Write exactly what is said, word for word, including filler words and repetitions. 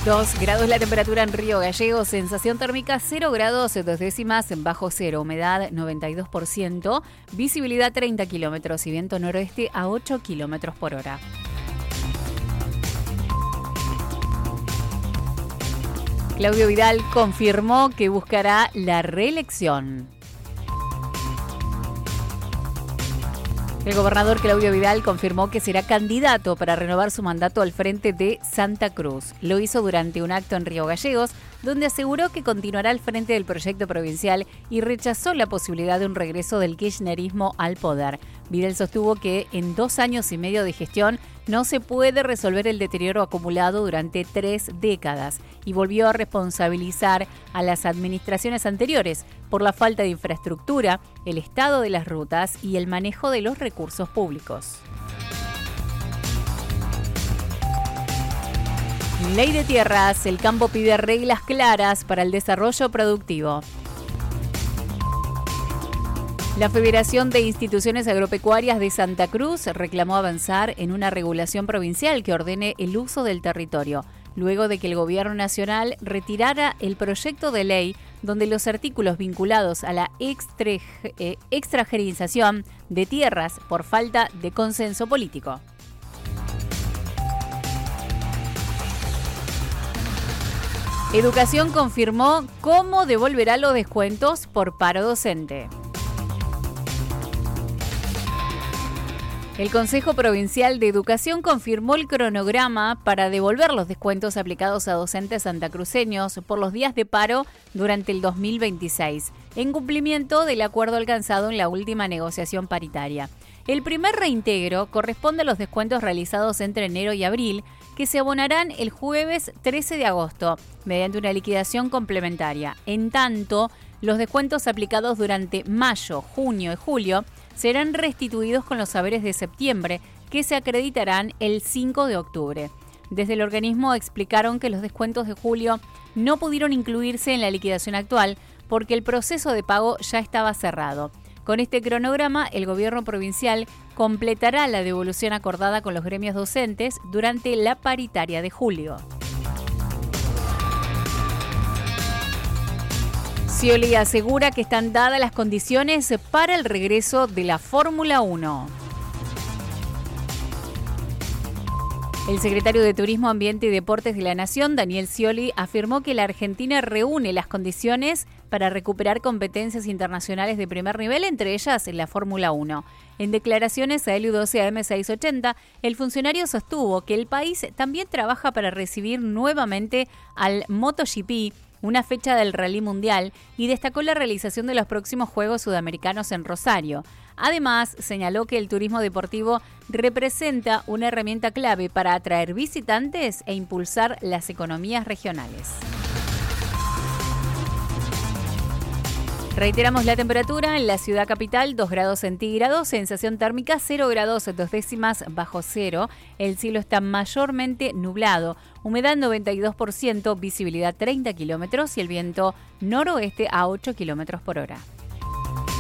dos grados la temperatura en Río Gallegos, sensación térmica cero grados, dos décimas bajo cero, humedad noventa y dos por ciento, visibilidad treinta kilómetros y viento noroeste a ocho kilómetros por hora. Claudio Vidal confirmó que buscará la reelección. El gobernador Claudio Vidal confirmó que será candidato para renovar su mandato al frente de Santa Cruz. Lo hizo durante un acto en Río Gallegos, donde aseguró que continuará al frente del proyecto provincial y rechazó la posibilidad de un regreso del kirchnerismo al poder. Vidal sostuvo que en dos años y medio de gestión no se puede resolver el deterioro acumulado durante tres décadas y volvió a responsabilizar a las administraciones anteriores por la falta de infraestructura, el estado de las rutas y el manejo de los recursos públicos. Ley de tierras, el campo pide reglas claras para el desarrollo productivo. La Federación de Instituciones Agropecuarias de Santa Cruz reclamó avanzar en una regulación provincial que ordene el uso del territorio, luego de que el Gobierno Nacional retirara el proyecto de ley donde los artículos vinculados a la extre, eh, extranjerización de tierras por falta de consenso político. Educación confirmó cómo devolverá los descuentos por paro docente. El Consejo Provincial de Educación confirmó el cronograma para devolver los descuentos aplicados a docentes santacruceños por los días de paro durante el dos mil veintiséis, en cumplimiento del acuerdo alcanzado en la última negociación paritaria. El primer reintegro corresponde a los descuentos realizados entre enero y abril, que se abonarán el jueves trece de agosto, mediante una liquidación complementaria. En tanto, los descuentos aplicados durante mayo, junio y julio serán restituidos con los saberes de septiembre, que se acreditarán el cinco de octubre. Desde el organismo explicaron que los descuentos de julio no pudieron incluirse en la liquidación actual porque el proceso de pago ya estaba cerrado. Con este cronograma, el gobierno provincial completará la devolución acordada con los gremios docentes durante la paritaria de julio. Scioli asegura que están dadas las condiciones para el regreso de la Fórmula uno. El secretario de Turismo, Ambiente y Deportes de la Nación, Daniel Scioli, afirmó que la Argentina reúne las condiciones para recuperar competencias internacionales de primer nivel, entre ellas la Fórmula uno. En declaraciones a L U doce A M seiscientos ochenta, el funcionario sostuvo que el país también trabaja para recibir nuevamente al MotoGP, una fecha del Rally Mundial, y destacó la realización de los próximos Juegos Sudamericanos en Rosario. Además, señaló que el turismo deportivo representa una herramienta clave para atraer visitantes e impulsar las economías regionales. Reiteramos la temperatura en la ciudad capital, dos grados centígrados, sensación térmica cero grados, dos décimas bajo cero. El cielo está mayormente nublado, humedad noventa y dos por ciento, visibilidad treinta kilómetros y el viento noroeste a ocho kilómetros por hora.